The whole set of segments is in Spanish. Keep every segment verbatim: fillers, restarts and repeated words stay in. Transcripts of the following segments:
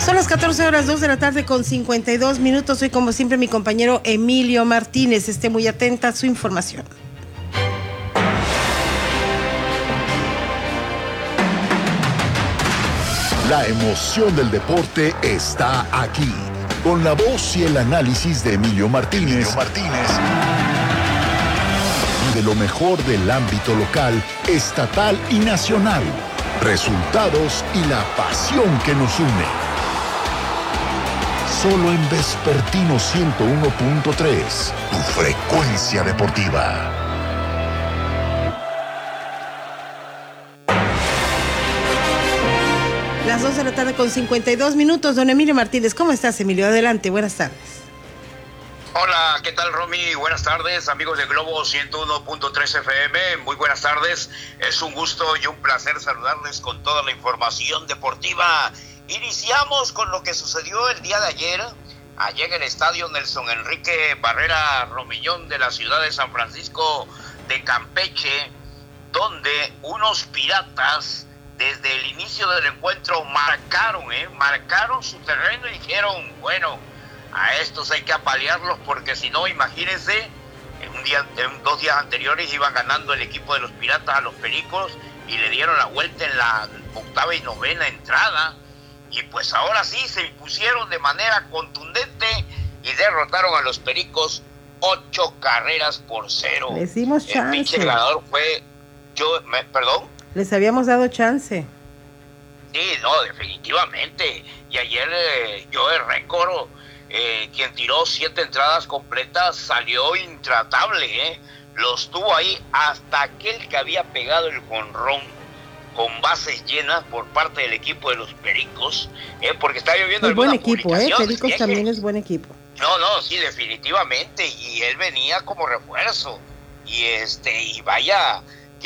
Son las catorce horas, dos de la tarde con cincuenta y dos minutos. Soy como siempre mi compañero Emilio Martínez. Esté muy atenta a su información. La emoción del deporte está aquí, con la voz y el análisis de Emilio Martínez, Emilio Martínez. Y de lo mejor del ámbito local, estatal y nacional. Resultados y la pasión que nos une. Solo en Vespertino ciento uno punto tres, tu frecuencia deportiva. Las dos de la tarde con cincuenta y dos minutos. Don Emilio Martínez, ¿cómo estás, Emilio? Adelante, buenas tardes. Hola, ¿qué tal, Romy? Buenas tardes, amigos de Globo ciento uno punto tres F M. Muy buenas tardes. Es un gusto y un placer saludarles con toda la información deportiva. Iniciamos con lo que sucedió el día de ayer, allá en el estadio Nelson Enrique Barrera Romillón de la ciudad de San Francisco de Campeche, donde unos piratas desde el inicio del encuentro marcaron, ¿eh? marcaron su terreno y dijeron, bueno, a estos hay que apalearlos porque si no, imagínense, en, un día, en dos días anteriores iban ganando el equipo de los piratas a los Pericos y le dieron la vuelta en la octava y novena entrada. Y pues ahora sí se impusieron de manera contundente y derrotaron a los Pericos ocho carreras por cero. Les dimos chance. El pinche ganador fue yo, me, perdón. Les habíamos dado chance. Sí, no, definitivamente. Y ayer eh, Joe Récord, eh, quien tiró siete entradas completas, salió intratable, ¿eh? Los tuvo ahí hasta aquel que había pegado el jonrón con bases llenas por parte del equipo de los Pericos, eh, porque está lloviendo. Es buen equipo, ¿eh? Pericos también es buen equipo. No, no, sí, definitivamente, y él venía como refuerzo, y este, y vaya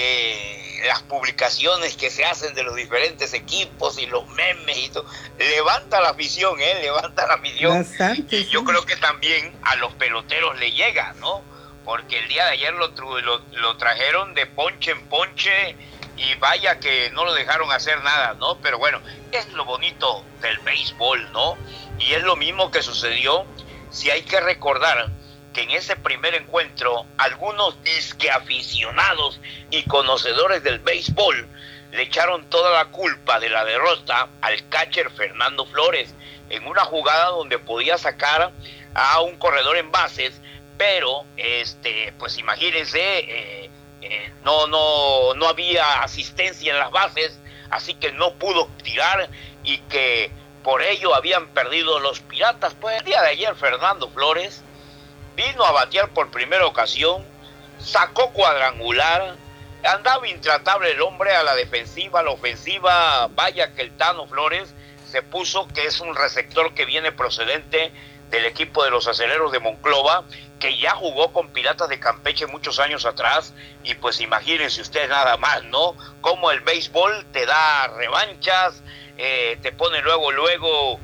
que las publicaciones que se hacen de los diferentes equipos y los memes y todo, levanta la afición, ¿eh? Levanta la afición. Bastante, y yo sí. creo que también a los peloteros le llega, ¿no? Porque el día de ayer lo, lo, lo trajeron de ponche en ponche, y vaya que no lo dejaron hacer nada, ¿no? Pero bueno, es lo bonito del béisbol, ¿no? Y es lo mismo que sucedió, si hay que recordar que en ese primer encuentro, algunos disque aficionados y conocedores del béisbol le echaron toda la culpa de la derrota al catcher Fernando Flores, en una jugada donde podía sacar a un corredor en bases, pero, este, pues imagínense, eh, Eh, no, no, no había asistencia en las bases, así que no pudo tirar y que por ello habían perdido los Piratas. Pues el día de ayer Fernando Flores vino a batear por primera ocasión, sacó cuadrangular, andaba intratable el hombre a la defensiva, a la ofensiva, vaya que el Tano Flores se puso, que es un receptor que viene procedente del equipo de los Aceleros de Monclova, que ya jugó con Piratas de Campeche muchos años atrás, y pues imagínense ustedes nada más, ¿no? Cómo el béisbol te da revanchas, eh, te pone luego, luego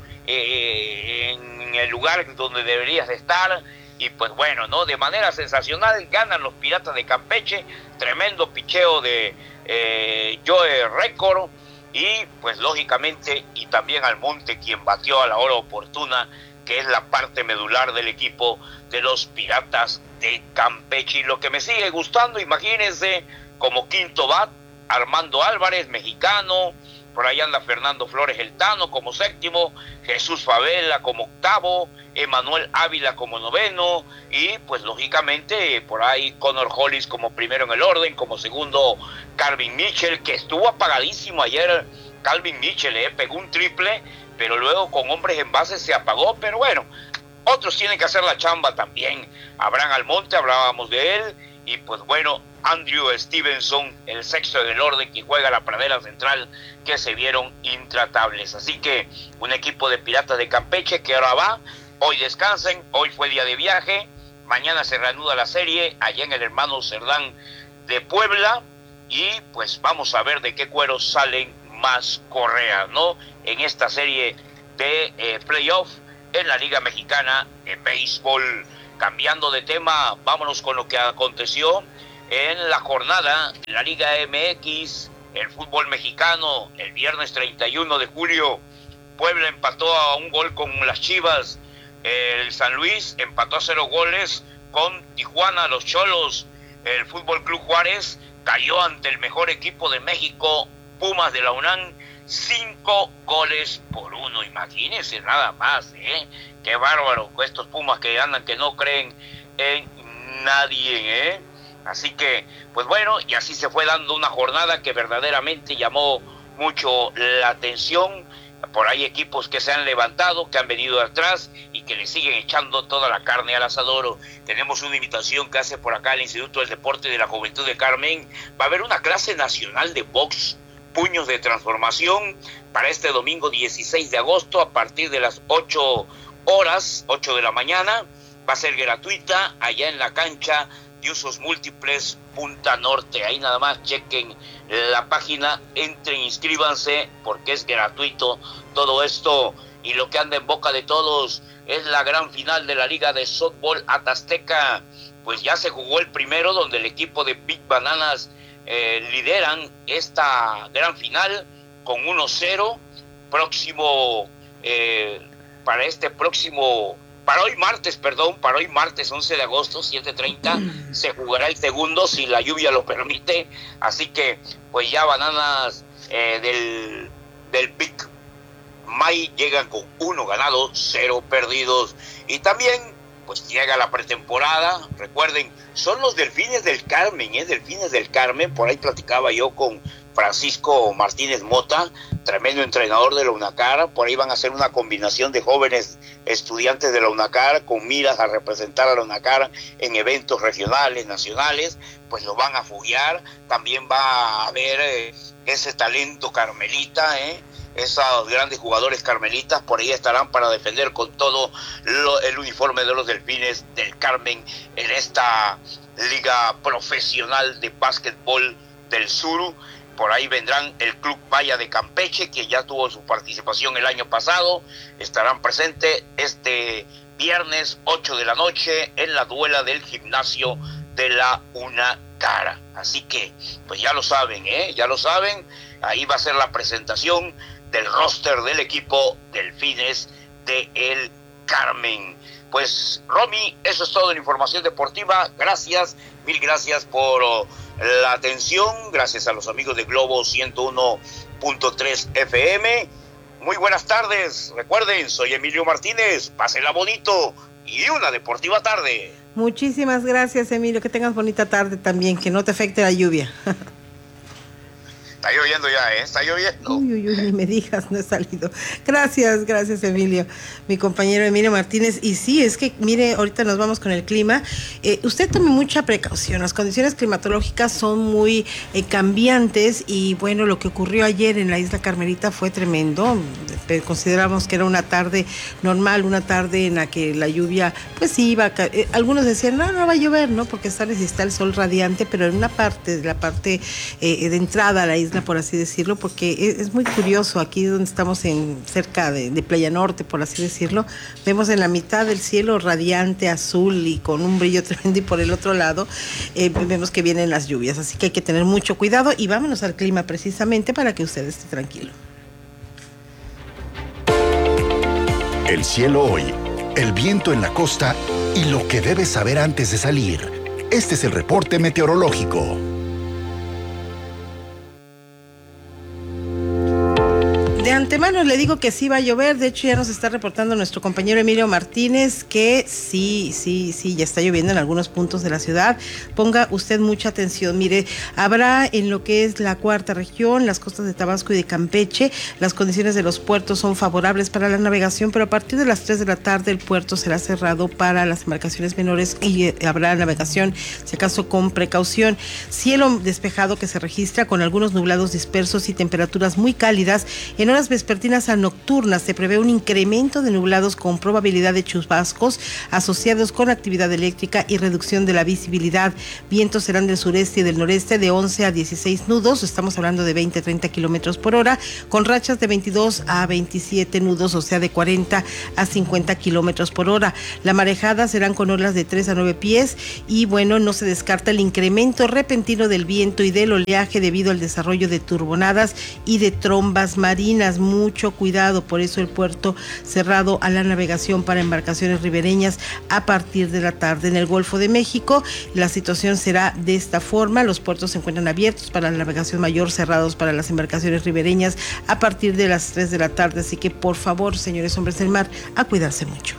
eh, en el lugar donde deberías estar, y pues bueno, ¿no? De manera sensacional ganan los Piratas de Campeche, tremendo picheo de eh, Joe Récord, y pues lógicamente, y también Almonte, quien batió a la hora oportuna, que es la parte medular del equipo de los Piratas de Campeche. Y lo que me sigue gustando, imagínense, como quinto bat, Armando Álvarez, mexicano, por ahí anda Fernando Flores el Tano como séptimo, Jesús Favela como octavo, Emanuel Ávila como noveno, y pues lógicamente por ahí Connor Hollis como primero en el orden, como segundo Calvin Mitchell, que estuvo apagadísimo ayer. Calvin Mitchell eh, pegó un triple, pero luego con hombres en base se apagó, pero bueno, otros tienen que hacer la chamba también. Abraham Almonte, hablábamos de él, y pues bueno, Andrew Stevenson, el sexto del orden, que juega la pradera central, que se vieron intratables. Así que un equipo de Piratas de Campeche que ahora va, hoy descansen, hoy fue día de viaje, mañana se reanuda la serie allá en el Hermano Cerdán de Puebla, y pues vamos a ver de qué cuero salen más correas, ¿no? En esta serie de eh, playoff en la Liga Mexicana de Béisbol. Cambiando de tema, vámonos con lo que aconteció en la jornada de la Liga M X, el fútbol mexicano, el viernes treinta y uno de julio, Puebla empató a un gol con las Chivas. El San Luis empató a cero goles con Tijuana. Los Cholos, el Fútbol Club Juárez cayó ante el mejor equipo de México, Pumas de la UNAM, cinco goles por uno. Imagínense nada más, ¿eh? Qué bárbaro, estos Pumas que andan, que no creen en nadie, ¿eh? Así que, pues bueno, y así se fue dando una jornada que verdaderamente llamó mucho la atención. Por ahí equipos que se han levantado, que han venido de atrás y que le siguen echando toda la carne al asador. Tenemos una invitación que hace por acá el Instituto del Deporte de la Juventud de Carmen. Va a haber una clase nacional de box, puños de transformación, para este domingo dieciséis de agosto a partir de las ocho horas, ocho de la mañana. Va a ser gratuita allá en la cancha de usos múltiples Punta Norte. Ahí nada más chequen la página, entren, inscríbanse, porque es gratuito todo esto. Y lo que anda en boca de todos es la gran final de la Liga de Softball Atasteca. Pues ya se jugó el primero, donde el equipo de Big Bananas eh, lideran esta gran final con uno cero. Próximo, eh, para este próximo... Para hoy martes, perdón, para hoy martes once de agosto, siete treinta, se jugará el segundo, si la lluvia lo permite. Así que, pues ya Bananas eh, del, del Big May llegan con uno ganado, cero perdidos. Y también, pues llega la pretemporada. Recuerden, son los Delfines del Carmen, ¿eh? Delfines del Carmen. Por ahí platicaba yo con Francisco Martínez Mota, tremendo entrenador de la UNACAR. Por ahí van a hacer una combinación de jóvenes estudiantes de la UNACAR con miras a representar a la UNACAR en eventos regionales, nacionales. Pues lo van a foguear. También va a haber eh, ese talento carmelita, ¿eh? Esos grandes jugadores carmelitas por ahí estarán para defender con todo lo, el uniforme de los Delfines del Carmen en esta liga profesional de básquetbol del sur. Por ahí vendrán el Club Maya de Campeche, que ya tuvo su participación el año pasado. Estarán presentes este viernes ocho de la noche en la duela del gimnasio de la UNACAR. Así que, pues ya lo saben, ¿eh? Ya lo saben. Ahí va a ser la presentación del roster del equipo Delfines de El Carmen. Pues, Romy, eso es todo en información deportiva. Gracias, mil gracias por oh, la atención. Gracias a los amigos de Globo ciento uno punto tres F M. Muy buenas tardes. Recuerden, soy Emilio Martínez. Pásenla bonito y una deportiva tarde. Muchísimas gracias, Emilio. Que tengas bonita tarde también, que no te afecte la lluvia. Está lloviendo ya, ¿eh? Está lloviendo. Uy, uy, uy, ni me digas, no he salido. Gracias, gracias, Emilio. Mi compañero Emilio Martínez. Y sí, es que, mire, ahorita nos vamos con el clima. Eh, usted tome mucha precaución. Las condiciones climatológicas son muy eh, cambiantes. Y bueno, lo que ocurrió ayer en la Isla Carmelita fue tremendo. Consideramos que era una tarde normal, una tarde en la que la lluvia, pues sí iba a caer. Eh, algunos decían, no, no va a llover, ¿no? Porque está, está el sol radiante, pero en una parte, de la parte eh, de entrada a la isla, por así decirlo, porque es, es muy curioso, aquí donde estamos en cerca de, de Playa Norte, por así decirlo, vemos en la mitad del cielo radiante azul y con un brillo tremendo, y por el otro lado eh, vemos que vienen las lluvias, así que hay que tener mucho cuidado y vámonos al clima precisamente para que usted esté tranquilo. El cielo hoy, el viento en la costa y lo que debes saber antes de salir. Este es el reporte meteorológico. De antemano le digo que sí va a llover. De hecho ya nos está reportando nuestro compañero Emilio Martínez que sí, sí, sí, ya está lloviendo en algunos puntos de la ciudad. Ponga usted mucha atención. Mire, habrá en lo que es la cuarta región, las costas de Tabasco y de Campeche, las condiciones de los puertos son favorables para la navegación, pero a partir de las tres de la tarde el puerto será cerrado para las embarcaciones menores y eh, habrá navegación, si acaso con precaución. Cielo despejado que se registra con algunos nublados dispersos y temperaturas muy cálidas. En horas vespertinas a nocturnas se prevé un incremento de nublados con probabilidad de chubascos asociados con actividad eléctrica y reducción de la visibilidad. Vientos serán del sureste y del noreste de once a dieciséis nudos, estamos hablando de veinte a treinta kilómetros por hora, con rachas de veintidós a veintisiete nudos, o sea de cuarenta a cincuenta kilómetros por hora. La marejada serán con olas de tres a nueve pies y bueno, no se descarta el incremento repentino del viento y del oleaje debido al desarrollo de turbonadas y de trombas marinas. Mucho mucho cuidado. Por eso el puerto cerrado a la navegación para embarcaciones ribereñas a partir de la tarde. En el Golfo de México la situación será de esta forma: los puertos se encuentran abiertos para la navegación mayor, cerrados para las embarcaciones ribereñas a partir de las tres de la tarde. Así que por favor, señores hombres del mar, a cuidarse mucho.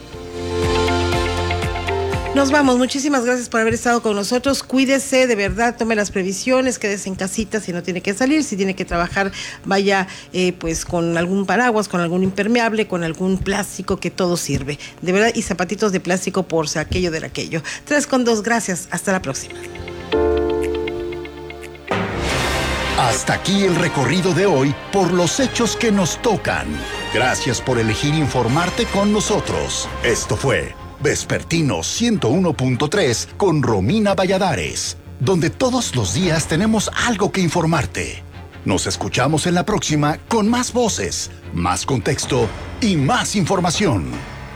Nos vamos, muchísimas gracias por haber estado con nosotros. Cuídese, de verdad, tome las previsiones, quédese en casita si no tiene que salir, si tiene que trabajar, vaya eh, pues con algún paraguas, con algún impermeable, con algún plástico, que todo sirve, de verdad, y zapatitos de plástico por si aquello de aquello. Tres con dos, gracias, hasta la próxima. Hasta aquí el recorrido de hoy por los hechos que nos tocan. Gracias por elegir informarte con nosotros. Esto fue Vespertino ciento uno punto tres con Romina Valladares, donde todos los días tenemos algo que informarte. Nos escuchamos en la próxima con más voces, más contexto y más información.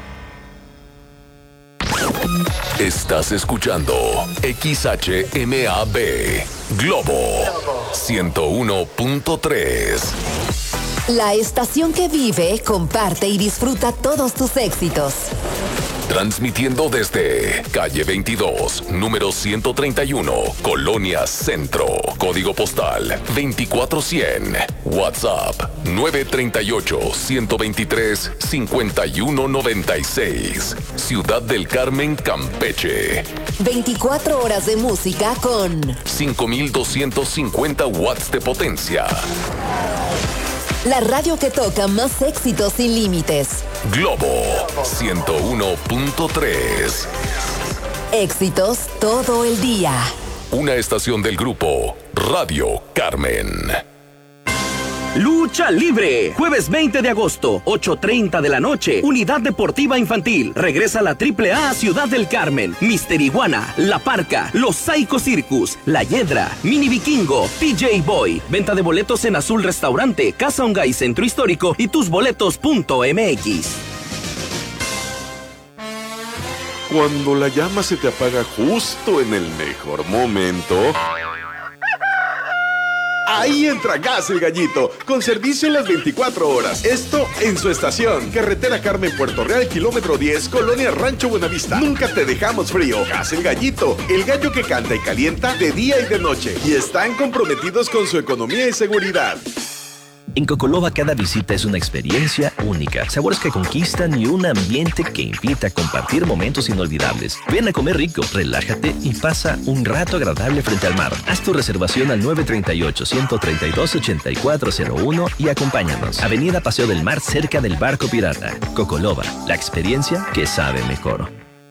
Estás escuchando X H M A B Globo ciento uno punto tres. La estación que vive, comparte y disfruta todos tus éxitos. Transmitiendo desde calle veintidós, número ciento treinta y uno, Colonia Centro. Código postal veinticuatro cien. WhatsApp nueve tres ocho, uno dos tres, cinco uno nueve seis. Ciudad del Carmen, Campeche. veinticuatro horas de música con cinco mil doscientos cincuenta watts de potencia. La radio que toca más éxitos sin límites. Globo ciento uno punto tres. Éxitos todo el día. Una estación del grupo Radio Carmen. Lucha Libre, jueves veinte de agosto, ocho treinta de la noche, Unidad Deportiva Infantil. Regresa la triple A a Ciudad del Carmen. Mister Iguana, La Parca, Los Psycho Circus, La Hiedra, Mini Vikingo, P J Boy. Venta de boletos en Azul Restaurante, Casa Ongay Centro Histórico y tusboletos punto m x. Cuando la llama se te apaga justo en el mejor momento, ahí entra Gas El Gallito, con servicio en las veinticuatro horas. Esto en su estación. Carretera Carmen, Puerto Real, kilómetro diez, Colonia Rancho Buenavista. Nunca te dejamos frío. Gas El Gallito, el gallo que canta y calienta de día y de noche. Y están comprometidos con su economía y seguridad. En Cocoloba cada visita es una experiencia única, sabores que conquistan y un ambiente que invita a compartir momentos inolvidables. Ven a comer rico, relájate y pasa un rato agradable frente al mar. Haz tu reservación al nueve tres ocho, uno tres dos, ocho cuatro cero uno y acompáñanos. Avenida Paseo del Mar, cerca del Barco Pirata. Cocoloba, la experiencia que sabe mejor.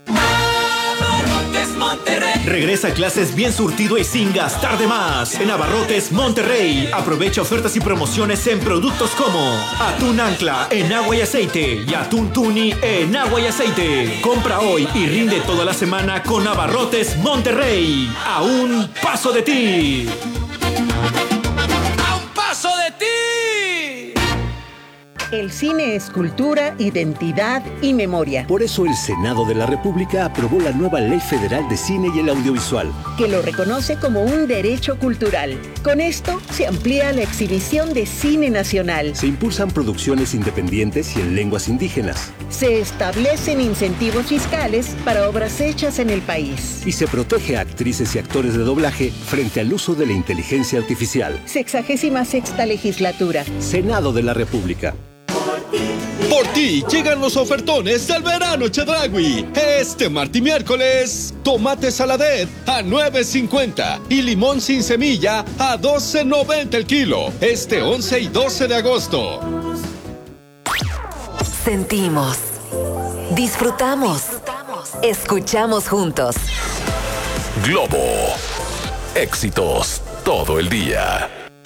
Regresa a clases bien surtido y sin gastar de más. En Abarrotes Monterrey. Aprovecha ofertas y promociones en productos como atún ancla en agua y aceite y atún tuni en agua y aceite. Compra hoy y rinde toda la semana con Abarrotes Monterrey. A un paso de ti. ¡A un paso de ti! El cine es cultura, identidad y memoria. Por eso el Senado de la República aprobó la nueva Ley Federal de Cine y el Audiovisual, que lo reconoce como un derecho cultural. Con esto se amplía la exhibición de cine nacional. Se impulsan producciones independientes y en lenguas indígenas. Se establecen incentivos fiscales para obras hechas en el país. Y se protege a actrices y actores de doblaje frente al uso de la inteligencia artificial. Sexagésima sexta legislatura. Senado de la República. Por ti llegan los ofertones del verano Chedraui. Este martes y miércoles, tomate saladet a nueve cincuenta y limón sin semilla a doce noventa el kilo. Este once y doce de agosto. Sentimos, disfrutamos, escuchamos juntos. Globo, éxitos todo el día.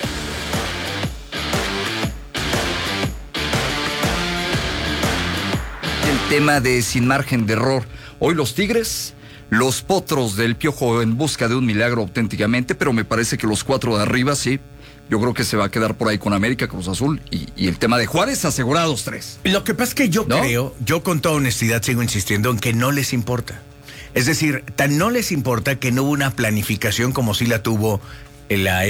Tema de Sin Margen de Error. Hoy los Tigres, los Potros del Piojo en busca de un milagro auténticamente, pero me parece que los cuatro de arriba, sí, yo creo que se va a quedar por ahí con América, Cruz Azul y, y el tema de Juárez, asegurados tres. Lo que pasa es que yo ¿no? creo, yo con toda honestidad sigo insistiendo en que no les importa. Es decir, tan no les importa que no hubo una planificación como sí la tuvo la